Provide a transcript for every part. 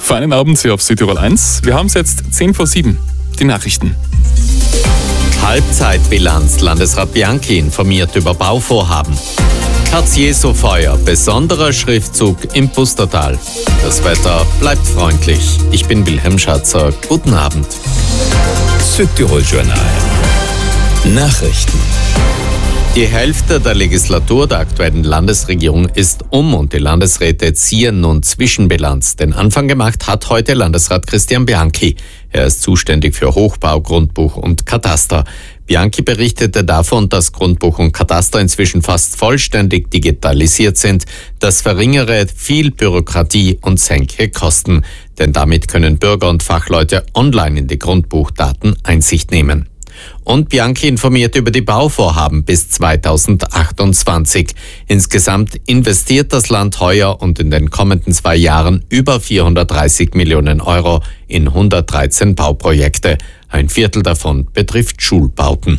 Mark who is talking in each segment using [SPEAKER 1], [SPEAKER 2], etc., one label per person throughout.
[SPEAKER 1] Feinen Abend hier auf Südtirol 1. Wir haben es jetzt 7:10. Die Nachrichten.
[SPEAKER 2] Halbzeitbilanz. Landesrat Bianchi informiert über Bauvorhaben. Herz-Jesu-Feuer. Besonderer Schriftzug im Pustertal. Das Wetter bleibt freundlich. Ich bin Wilhelm Schatzer. Guten Abend.
[SPEAKER 3] Südtirol-Journal. Nachrichten.
[SPEAKER 2] Die Hälfte der Legislatur der aktuellen Landesregierung ist und die Landesräte ziehen nun Zwischenbilanz. Den Anfang gemacht hat heute Landesrat Christian Bianchi. Er ist zuständig für Hochbau, Grundbuch und Kataster. Bianchi berichtete davon, dass Grundbuch und Kataster inzwischen fast vollständig digitalisiert sind. Das verringere viel Bürokratie und senke Kosten. Denn damit können Bürger und Fachleute online in die Grundbuchdaten Einsicht nehmen. Und Bianchi informiert über die Bauvorhaben bis 2028. Insgesamt investiert das Land heuer und in den kommenden 2 Jahren über 430 Millionen Euro in 113 Bauprojekte. Ein Viertel davon betrifft Schulbauten.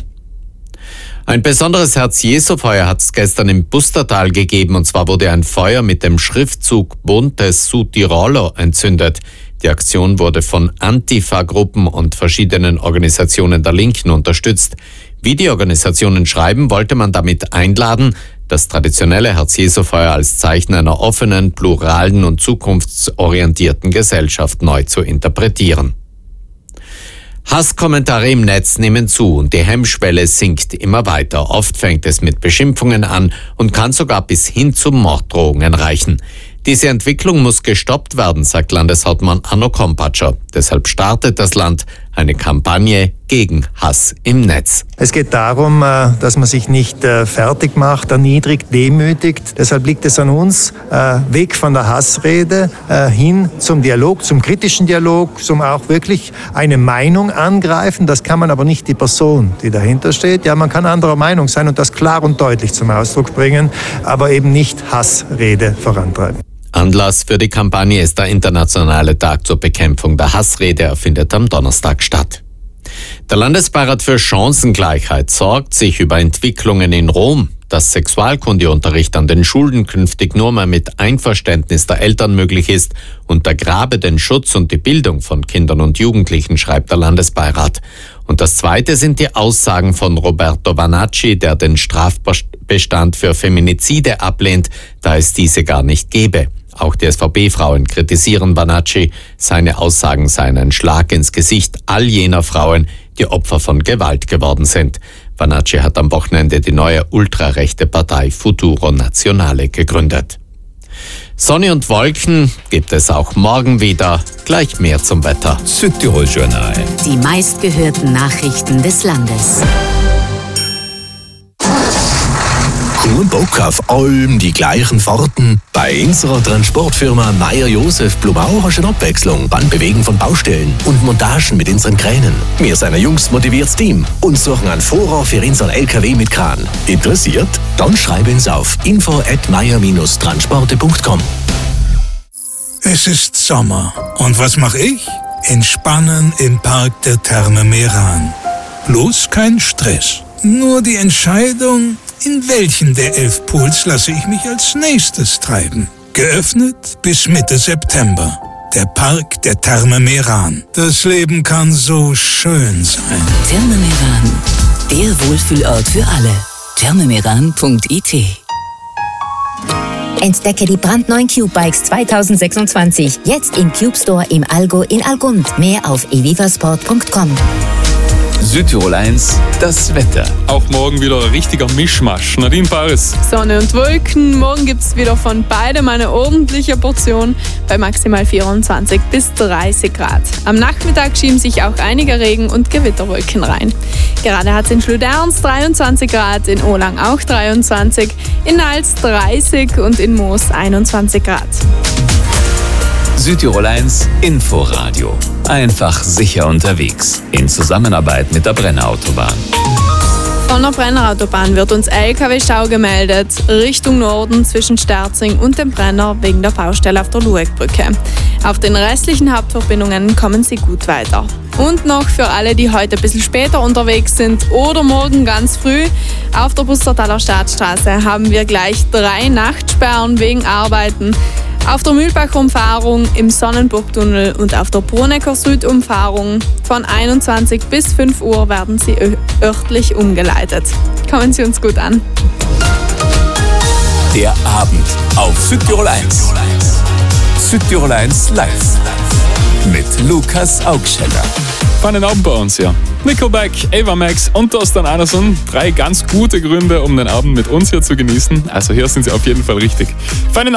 [SPEAKER 2] Ein besonderes Herz-Jesu-Feuer hat es gestern im Pustertal gegeben, und zwar wurde ein Feuer mit dem Schriftzug Buntes Südtirolo entzündet. Die Aktion wurde von Antifa-Gruppen und verschiedenen Organisationen der Linken unterstützt. Wie die Organisationen schreiben, wollte man damit einladen, das traditionelle Herz-Jesu-Feuer als Zeichen einer offenen, pluralen und zukunftsorientierten Gesellschaft neu zu interpretieren. Hasskommentare im Netz nehmen zu und die Hemmschwelle sinkt immer weiter. Oft fängt es mit Beschimpfungen an und kann sogar bis hin zu Morddrohungen reichen. Diese Entwicklung muss gestoppt werden, sagt Landeshauptmann Anno Kompatscher. Deshalb startet das Land eine Kampagne gegen Hass im Netz.
[SPEAKER 4] Es geht darum, dass man sich nicht fertig macht, erniedrigt, demütigt. Deshalb liegt es an uns, weg von der Hassrede hin zum Dialog, zum kritischen Dialog, zum auch wirklich eine Meinung angreifen. Das kann man aber nicht die Person, die dahinter steht. Ja, man kann anderer Meinung sein und das klar und deutlich zum Ausdruck bringen, aber eben nicht Hassrede vorantreiben.
[SPEAKER 2] Anlass für die Kampagne ist der Internationale Tag zur Bekämpfung der Hassrede. Er findet am Donnerstag statt. Der Landesbeirat für Chancengleichheit sorgt sich über Entwicklungen in Rom. Dass Sexualkundeunterricht an den Schulen künftig nur mehr mit Einverständnis der Eltern möglich ist, untergrabe den Schutz und die Bildung von Kindern und Jugendlichen, schreibt der Landesbeirat. Und das Zweite sind die Aussagen von Roberto Vanacci, der den Strafbestand für Feminizide ablehnt, da es diese gar nicht gäbe. Auch die SVP-Frauen kritisieren Vanacci. Seine Aussagen seien ein Schlag ins Gesicht all jener Frauen, die Opfer von Gewalt geworden sind. Vanacci hat am Wochenende die neue ultrarechte Partei Futuro Nazionale gegründet. Sonne und Wolken gibt es auch morgen wieder. Gleich mehr zum Wetter.
[SPEAKER 3] Südtirol-Journal.
[SPEAKER 5] Die meistgehörten Nachrichten des Landes.
[SPEAKER 3] Kein Bock auf allem die gleichen Fahrten? Bei unserer Transportfirma Meier-Josef Blumau hast du eine Abwechslung beim Bewegen von Baustellen und Montagen mit unseren Kränen. Wir sind ein jungs motiviertes Team und suchen einen Fahrer für unseren LKW mit Kran. Interessiert? Dann schreib uns auf info@meier-transporte.com.
[SPEAKER 6] Es ist Sommer. Und was mache ich? Entspannen im Park der Therme Meran. Bloß kein Stress. Nur die Entscheidung, in welchen der 11 Pools lasse ich mich als nächstes treiben. Geöffnet bis Mitte September. Der Park der Therme Meran. Das Leben kann so schön sein.
[SPEAKER 5] Therme Meran, der Wohlfühlort für alle. thermemeran.it.
[SPEAKER 7] Entdecke die brandneuen Cube Bikes 2026. Jetzt im Cube Store im Allgäu in Algund. Mehr auf evivasport.com.
[SPEAKER 1] Südtirol 1, das Wetter. Auch morgen wieder ein richtiger Mischmasch. Nadine Paris.
[SPEAKER 8] Sonne und Wolken. Morgen gibt es wieder von beidem eine ordentliche Portion bei maximal 24 bis 30 Grad. Am Nachmittag schieben sich auch einige Regen- und Gewitterwolken rein. Gerade hat es in Schluderns 23 Grad, in Olang auch 23, in Nals 30 und in Moos 21 Grad.
[SPEAKER 3] Südtirol 1 Inforadio. Einfach sicher unterwegs. In Zusammenarbeit mit der Brennerautobahn.
[SPEAKER 8] Von der Brennerautobahn wird uns LKW-Stau gemeldet, Richtung Norden zwischen Sterzing und dem Brenner wegen der Baustelle auf der Lueckbrücke. Auf den restlichen Hauptverbindungen kommen Sie gut weiter. Und noch für alle, die heute ein bisschen später unterwegs sind oder morgen ganz früh, auf der Pustertaler Staatsstraße haben wir gleich 3 Nachtsperren wegen Arbeiten. Auf der Mühlbacher Umfahrung, im Sonnenburgtunnel und auf der Brunecker Südumfahrung von 21 bis 5 Uhr werden sie örtlich umgeleitet. Kommen Sie uns gut an.
[SPEAKER 1] Der Abend auf Südtirol 1. Südtirol 1 live mit Lukas Augscheller. Feinen Abend bei uns, ja. Nickelback, Ava Max und Thorsten Anderson. 3 ganz gute Gründe, um den Abend mit uns hier zu genießen. Also hier sind Sie auf jeden Fall richtig. Feinen